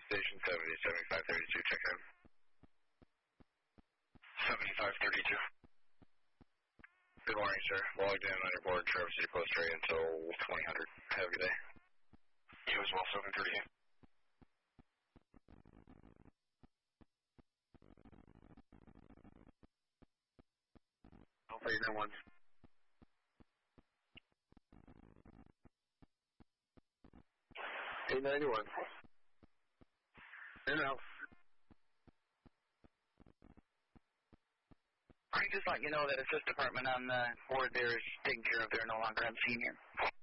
Station 70, 7532, check in. 7532. Good morning, sir. Logged in on your board, Traverse City Post area until 2000. Have a good day. You as well, 738. Alpha 891. $891. In out. I just let you know that assist department on the board there is taken care of. They're no longer on scene here.